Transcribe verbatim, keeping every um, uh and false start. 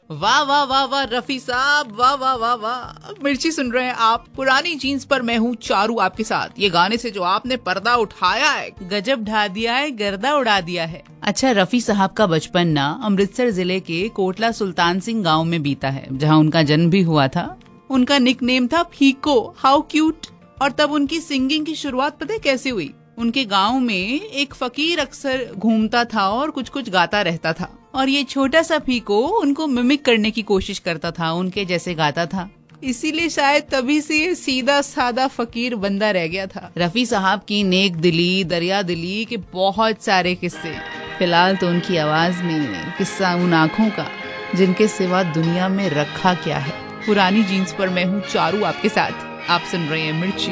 वाह वाह वाह वाह रफी साहब, वाह वाह वाह वाह। मिर्ची सुन रहे हैं आप, पुरानी जीन्स पर मैं हूँ चारू आपके साथ। ये गाने से जो आपने पर्दा उठाया है, गजब ढा दिया है, गर्दा उड़ा दिया है। अच्छा, रफी साहब का बचपन ना अमृतसर जिले के कोटला सुल्तान सिंह गाँव में बीता है, जहाँ उनका जन्म भी हुआ था। उनका निकनेम था फीको, हाउ क्यूट। और तब उनकी सिंगिंग की शुरुआत पता है कैसे हुई? उनके गांव में एक फकीर अक्सर घूमता था और कुछ कुछ गाता रहता था, और ये छोटा सा फीको उनको मिमिक करने की कोशिश करता था, उनके जैसे गाता था। इसीलिए शायद तभी से ये सीधा सादा फकीर बंदा रह गया था। रफी साहब की नेक दिली, दरिया दिली के बहुत सारे किस्से। फिलहाल तो उनकी आवाज में किस्सा उन आँखों का जिनके सिवा दुनिया में रखा क्या है। पुरानी जीन्स पर मैं हूँ चारू आपके साथ। आप सुन रहे हैं मिर्ची।